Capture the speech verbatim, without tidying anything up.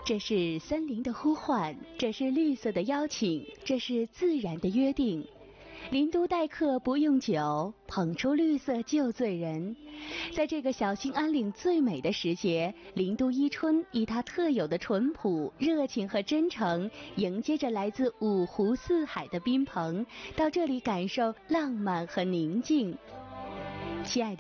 这是森林的呼唤，这是绿色的邀请，这是自然的约定。林都待客不用酒，捧出绿色就醉人。在这个小兴安岭最美的时节，林都伊春以它特有的淳朴、热情和真诚，迎接着来自五湖四海的宾朋，到这里感受浪漫和宁静。亲爱的